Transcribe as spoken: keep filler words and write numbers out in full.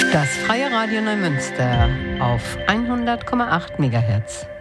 Das Freie Radio Neumünster auf hundert Komma acht Megahertz.